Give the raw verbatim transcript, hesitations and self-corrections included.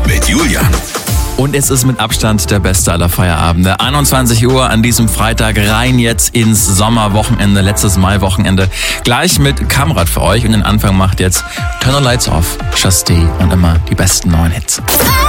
mit Julian. Und es ist mit Abstand der beste aller Feierabende. einundzwanzig Uhr an diesem Freitag rein jetzt ins Sommerwochenende, letztes Maiwochenende. Gleich mit Kamrat für euch und den Anfang macht jetzt Turn the Lights Off, Just Stay und immer die besten neuen Hits.